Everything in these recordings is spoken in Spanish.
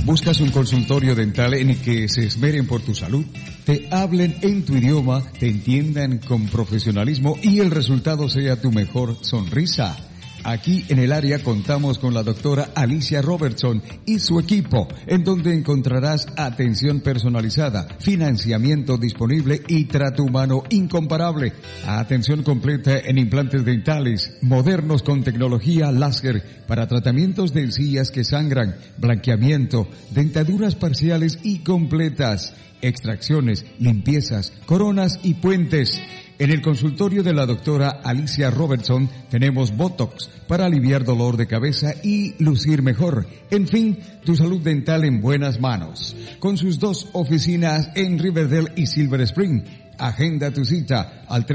¿Buscas un consultorio dental en el que se esmeren por tu salud? Te hablen en tu idioma, te entiendan con profesionalismo y el resultado sea tu mejor sonrisa. Aquí en el área contamos con la doctora Alicia Robertson y su equipo, en donde encontrarás atención personalizada, financiamiento disponible y trato humano incomparable. Atención completa en implantes dentales, modernos con tecnología láser para tratamientos de encías que sangran, blanqueamiento, dentaduras parciales y completas, extracciones, limpiezas, coronas y puentes. En el consultorio de la doctora Alicia Robertson tenemos Botox para aliviar dolor de cabeza y lucir mejor. En fin, tu salud dental en buenas manos. Con sus 2 oficinas en Riverdale y Silver Spring. Agenda tu cita al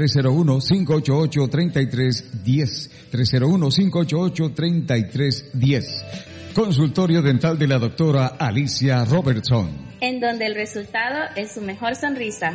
301-588-3310. 301-588-3310. Consultorio dental de la doctora Alicia Robertson. En donde el resultado es su mejor sonrisa.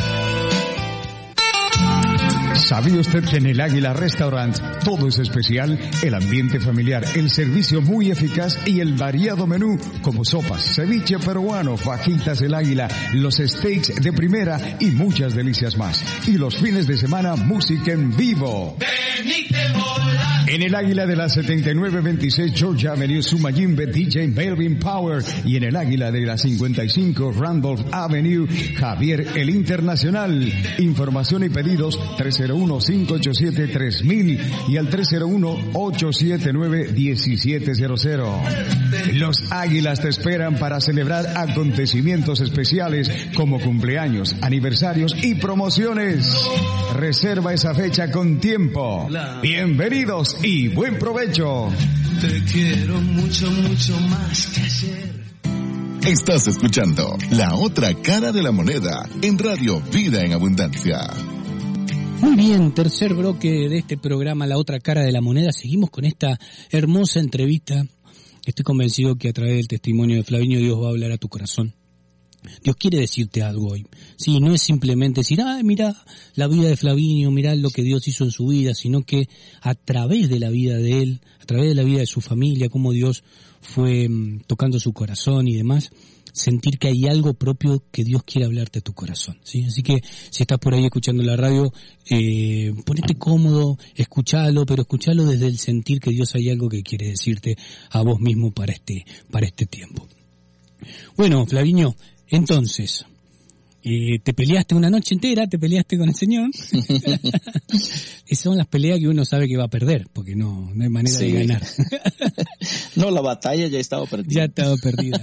¿Sabía usted que en el Águila Restaurant todo es especial? El ambiente familiar, el servicio muy eficaz y el variado menú como sopas, ceviche peruano, fajitas del Águila, los steaks de primera y muchas delicias más. Y los fines de semana, música en vivo. En el Águila de la 7926 Georgia Avenue, Sumayimbe, DJ Melvin Power. Y en el Águila de la 55 Randolph Avenue, Javier el Internacional. Información y pedidos 301-587-3000 y al 301-879-1700. Los Águilas te esperan para celebrar acontecimientos especiales como cumpleaños, aniversarios y promociones. Reserva esa fecha con tiempo. Bienvenidos y buen provecho. Te quiero mucho, mucho más que ayer. Estás escuchando La Otra Cara de la Moneda en Radio Vida en Abundancia. Muy bien, tercer bloque de este programa, La Otra Cara de la Moneda. Seguimos con esta hermosa entrevista. Estoy convencido que a través del testimonio de Flavinio Dios va a hablar a tu corazón. Dios quiere decirte algo hoy. Sí, no es simplemente decir, mira la vida de Flavinio, mira lo que Dios hizo en su vida, sino que a través de la vida de él, a través de la vida de su familia, cómo Dios fue tocando su corazón y demás, sentir que hay algo propio que Dios quiere hablarte a tu corazón, ¿sí? Así que si estás por ahí escuchando la radio, ponete cómodo, escuchalo, pero escuchalo desde el sentir que Dios hay algo que quiere decirte a vos mismo para este tiempo. Bueno, Flavinio, entonces, te peleaste una noche entera, te peleaste con el Señor. Esas son las peleas que uno sabe que va a perder, porque no hay manera de ganar. No, la batalla ya estaba perdida. Ya estaba perdida.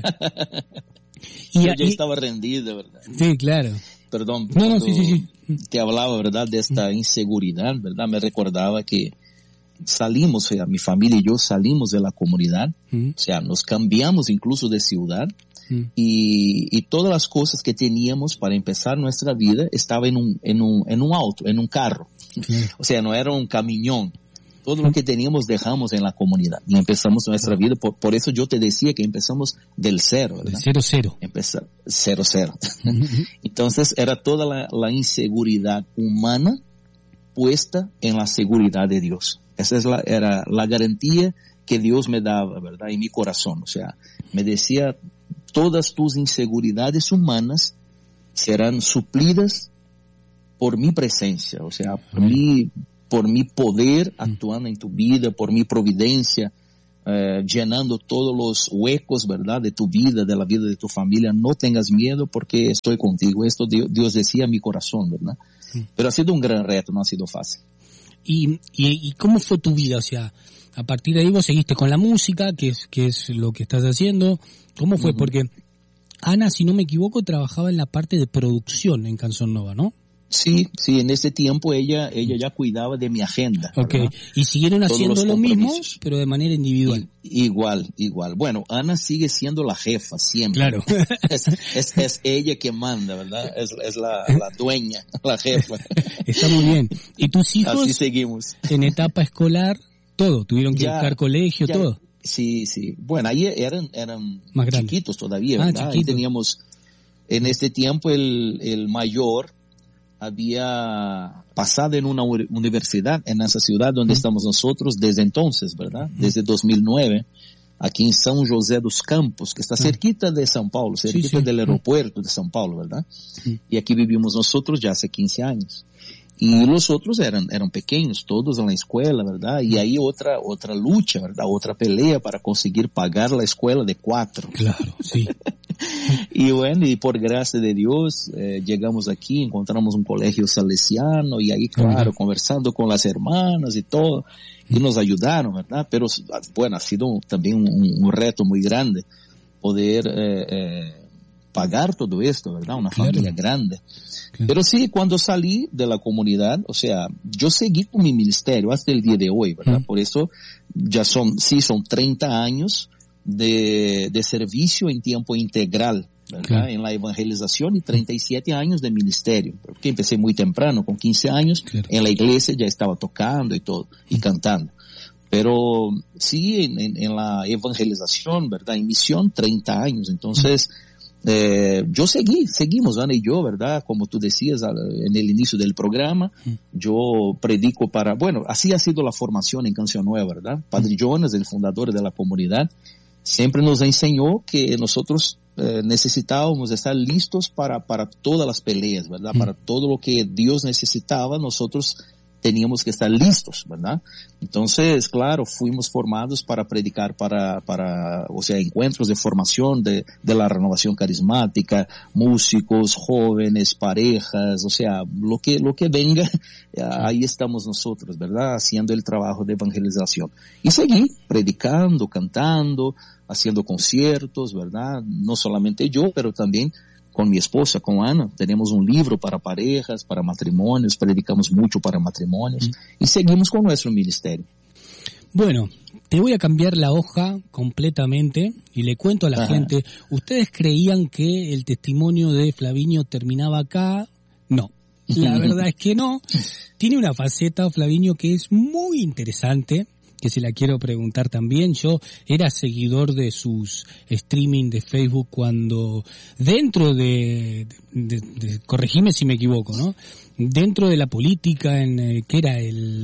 Ya estaba rendido, ¿verdad? Sí, claro. Perdón. No, sí. Te hablaba, ¿verdad?, de esta inseguridad, ¿verdad? Me recordaba que salimos, o sea, mi familia y yo salimos de la comunidad, o sea, nos cambiamos incluso de ciudad, y todas las cosas que teníamos para empezar nuestra vida estaba en un auto, en un carro. O sea, no era un camión. Todo lo que teníamos dejamos en la comunidad y empezamos nuestra vida. Por eso yo te decía que empezamos del cero, ¿verdad? Del cero. Empezar 0. Entonces era toda la inseguridad humana puesta en la seguridad de Dios. Esa era la garantía que Dios me daba, ¿verdad? En mi corazón. O sea, me decía, todas tus inseguridades humanas serán suplidas por mi presencia, o sea, por mi poder actuando en tu vida, por mi providencia, llenando todos los huecos, ¿verdad?, de tu vida, de la vida de tu familia. No tengas miedo porque estoy contigo. Esto Dios decía a mi corazón, ¿verdad? Pero ha sido un gran reto, no ha sido fácil. ¿Y cómo fue tu vida? O sea, a partir de ahí vos seguiste con la música, que es lo que estás haciendo. ¿Cómo fue? Porque Ana, si no me equivoco, trabajaba en la parte de producción en Canción Nova, ¿no? Sí, en ese tiempo ella ya cuidaba de mi agenda. Okay. Y siguieron haciendo lo mismo, pero de manera individual. Igual. Bueno, Ana sigue siendo la jefa siempre. Claro. Es ella que manda, ¿verdad? Es la dueña, la jefa. Está muy bien. ¿Y tus hijos? Así seguimos. En etapa escolar, todo, tuvieron que buscar colegio, todo. Sí. Bueno, ahí eran más chiquitos todavía, ¿verdad? Ahí teníamos, en este tiempo el mayor había pasado en una universidad en esa ciudad donde estamos nosotros desde entonces, ¿verdad? Desde 2009 aquí en San José dos Campos, que está cerquita de São Paulo, cerquita del aeropuerto de São Paulo, ¿verdad? Y aquí vivimos nosotros ya hace 15 años. Y los otros eran pequeños, todos en la escuela, ¿verdad? Y ahí otra lucha, ¿verdad? Otra pelea para conseguir pagar la escuela de 4. Claro, sí. Y bueno, y por gracia de Dios, llegamos aquí, encontramos un colegio salesiano y ahí, claro, conversando con las hermanas y todo, y nos ayudaron, ¿verdad? Pero bueno, ha sido también un reto muy grande poder pagar todo esto, ¿verdad? Una familia grande. Pero sí, cuando salí de la comunidad, o sea, yo seguí con mi ministerio hasta el día de hoy, ¿verdad? Por eso ya son 30 años de servicio en tiempo integral, ¿verdad? En la evangelización, y 37 años de ministerio, porque empecé muy temprano, con 15 años, en la iglesia ya estaba tocando y todo, y cantando. Pero sí, en la evangelización, ¿verdad? En misión, 30 años, entonces... yo seguimos, Ana y yo, ¿verdad? Como tú decías en el inicio del programa, yo predico bueno, así ha sido la formación en Canción Nueva, ¿verdad? Padre Jonas, el fundador de la comunidad, siempre nos enseñó que nosotros necesitábamos estar listos para todas las peleas, ¿verdad? Para todo lo que Dios necesitaba, nosotros teníamos que estar listos, ¿verdad? Entonces, claro, fuimos formados para predicar o sea, encuentros de formación de la renovación carismática, músicos, jóvenes, parejas, o sea, lo que venga, ahí estamos nosotros, ¿verdad? Haciendo el trabajo de evangelización. Y seguí predicando, cantando, haciendo conciertos, ¿verdad? No solamente yo, pero también con mi esposa, con Ana, tenemos un libro para parejas, para matrimonios, predicamos mucho para matrimonios y seguimos con nuestro ministerio. Bueno, te voy a cambiar la hoja completamente y le cuento a la gente, ¿ustedes creían que el testimonio de Flavinio terminaba acá? No, la verdad es que no. Tiene una faceta, Flavinio, que es muy interesante, que se la quiero preguntar también. Yo era seguidor de sus streaming de Facebook cuando dentro de corregime si me equivoco, ¿no? Dentro de la política, ¿qué era?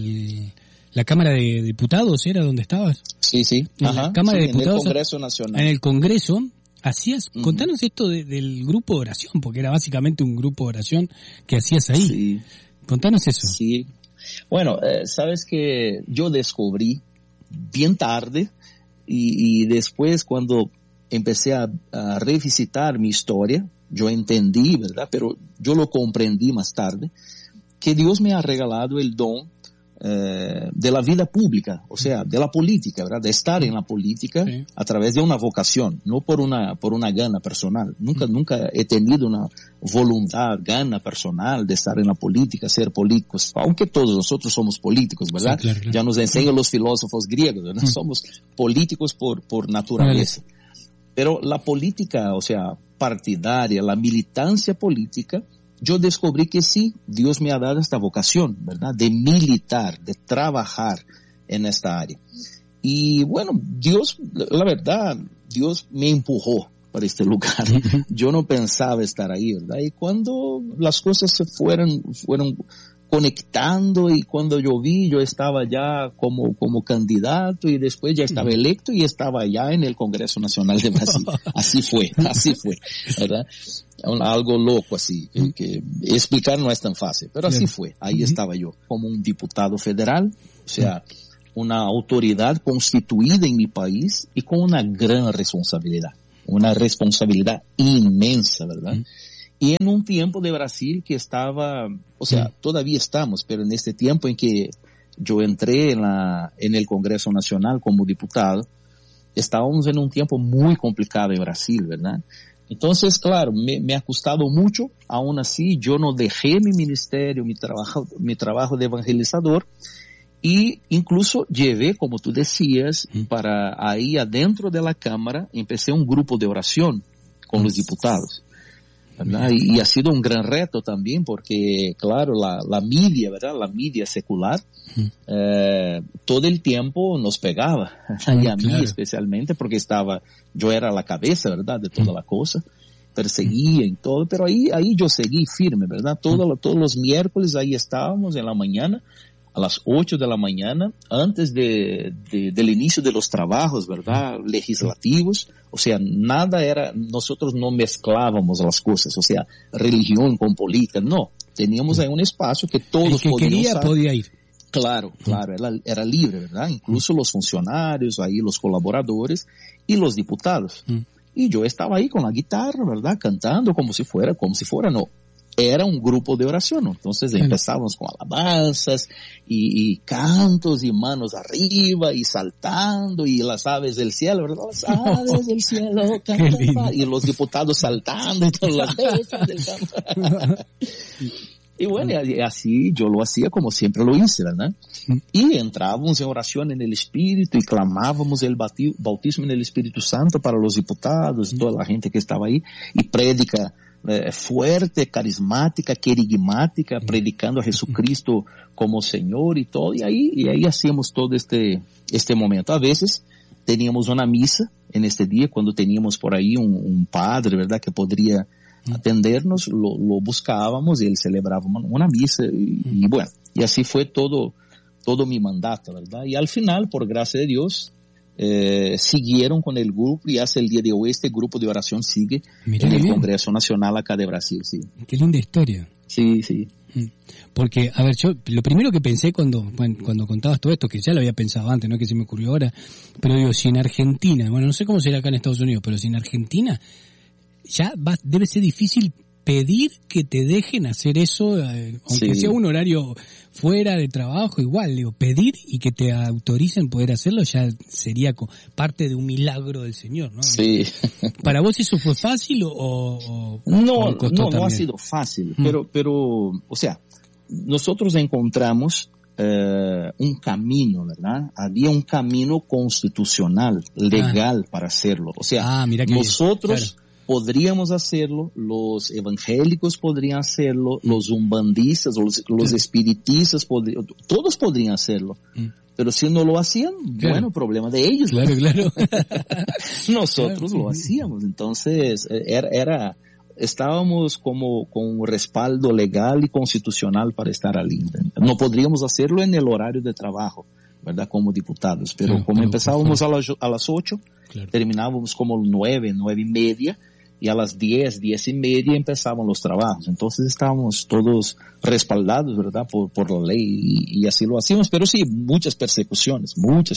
La Cámara de Diputados, ¿era donde estabas? Sí. En la Cámara de Diputados. En el Congreso Nacional. En el Congreso. Hacías, contanos esto del grupo de oración, porque era básicamente un grupo de oración que hacías ahí. Sí. Contanos eso. Sí. Bueno, sabes que yo descubrí bien tarde y después cuando empecé a revisitar mi historia, yo entendí, ¿verdad? Pero yo lo comprendí más tarde, que Dios me ha regalado el don de la vida pública, o sea, de la política, ¿verdad? De estar en la política a través de una vocación, no por una gana personal. Nunca he tenido una voluntad, gana personal de estar en la política, ser políticos, aunque todos nosotros somos políticos, ¿verdad? Sí, claro. Ya nos enseñan los filósofos griegos, ¿verdad? Somos políticos por naturaleza. Pero la política, o sea, partidaria, la militancia política, yo descubrí que sí, Dios me ha dado esta vocación, ¿verdad? De militar, de trabajar en esta área. Y bueno, la verdad, Dios me empujó para este lugar. Yo no pensaba estar ahí, ¿verdad? Y cuando las cosas se fueron conectando y cuando yo vi, yo estaba ya como candidato y después ya estaba electo y estaba ya en el Congreso Nacional de Brasil. Así fue, ¿verdad? Algo loco así, que explicar no es tan fácil, pero así fue. Ahí estaba yo, como un diputado federal, o sea, una autoridad constituida en mi país y con una gran responsabilidad inmensa, ¿verdad? Y en un tiempo de Brasil que estaba, o sea, todavía estamos, pero en este tiempo en que yo entré en el Congreso Nacional como diputado, estábamos en un tiempo muy complicado en Brasil, ¿verdad? Entonces, claro, me ha costado mucho, aún así yo no dejé mi ministerio, mi trabajo de evangelizador, y incluso llevé, como tú decías, para ahí adentro de la Cámara, empecé un grupo de oración con los diputados. ¿Verdad? Y ha sido un gran reto también porque, claro, la media, ¿verdad? La media secular, todo el tiempo nos pegaba, y a mí especialmente porque yo era la cabeza, ¿verdad? De toda la cosa, perseguía y todo, pero ahí yo seguí firme, ¿verdad? Todos los miércoles ahí estábamos en la mañana a las 8 de la mañana, antes del inicio de los trabajos, ¿verdad? Legislativos. O sea, nada era, nosotros no mezclábamos las cosas, o sea, religión con política, no. Teníamos ahí un espacio que todos el que podían quería usar. podía ir. Claro, era libre, ¿verdad? Incluso los funcionarios, ahí los colaboradores y los diputados. Y yo estaba ahí con la guitarra, ¿verdad? Cantando como si fuera, no. Era un grupo de oración, ¿no? Entonces empezábamos con alabanzas y cantos y manos arriba y saltando y las aves del cielo, ¿verdad? Las aves del cielo cantan, y los diputados saltando y todas las bestias del campo. Y bueno, y así yo lo hacía como siempre lo hice, ¿verdad? Y entrábamos en oración en el Espíritu y clamábamos el bautismo en el Espíritu Santo para los diputados y toda la gente que estaba ahí, y prédica fuerte, carismática, querigmática, predicando a Jesucristo como Señor y todo, y ahí hacíamos todo este momento. A veces teníamos una misa en este día, cuando teníamos por ahí un padre, ¿verdad?, que podría atendernos, lo buscábamos y él celebraba una misa y bueno, y así fue todo mi mandato, ¿verdad? Y al final, por gracia de Dios, siguieron con el grupo y hasta el día de hoy este grupo de oración sigue en el Congreso Nacional acá de Brasil, sí. Qué linda historia. Sí, sí. Porque, a ver, yo lo primero que pensé cuando contabas todo esto, que ya lo había pensado antes, no que se me ocurrió ahora, pero digo, si en Argentina, bueno, no sé cómo será acá en Estados Unidos, pero si en Argentina ya debe ser difícil pedir que te dejen hacer eso, aunque sea un horario fuera de trabajo, igual, digo, pedir y que te autoricen poder hacerlo ya sería parte de un milagro del Señor, ¿no? Sí. ¿Para vos eso fue fácil o no ha sido fácil, pero, o sea, nosotros encontramos un camino, ¿verdad? Había un camino constitucional, legal para hacerlo. O sea, nosotros podríamos hacerlo, los evangélicos podrían hacerlo, los umbandistas, los espiritistas, todos podrían hacerlo. Pero si no lo hacían, bueno, problema de ellos. Claro. Nosotros lo hacíamos. Entonces, estábamos como con un respaldo legal y constitucional para estar allí. No podríamos hacerlo en el horario de trabajo, ¿verdad? Como diputados. Pero como empezábamos a las 8, terminábamos como 9, 9:30, y a las 10, 10:30 empezaban los trabajos. Entonces estábamos todos respaldados, ¿verdad? Por la ley, y así lo hacíamos. Pero sí, muchas persecuciones.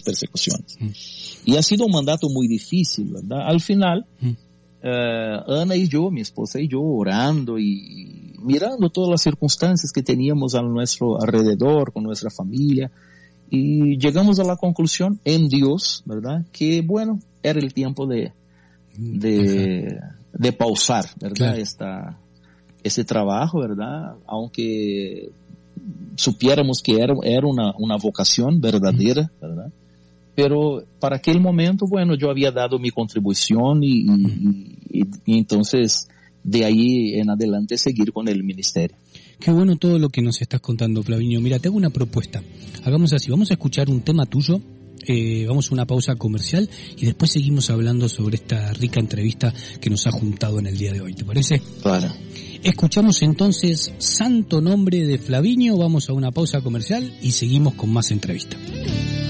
Y ha sido un mandato muy difícil, ¿verdad? Al final, Ana y yo, mi esposa y yo, orando y mirando todas las circunstancias que teníamos a nuestro alrededor, con nuestra familia, y llegamos a la conclusión en Dios, ¿verdad? Que bueno, era el tiempo de pausar, ¿verdad? Ese trabajo, ¿verdad? Aunque supiéramos que era una vocación verdadera, ¿verdad? Pero para aquel momento, bueno, yo había dado mi contribución y entonces de ahí en adelante seguir con el ministerio. Qué bueno todo lo que nos estás contando, Flavinio. Mira, te hago una propuesta. Hagamos así, vamos a escuchar un tema tuyo. Vamos a una pausa comercial y después seguimos hablando sobre esta rica entrevista que nos ha juntado en el día de hoy, ¿te parece? Claro. Escuchamos entonces Santo Nombre de Flavinio, vamos a una pausa comercial y seguimos con más entrevista.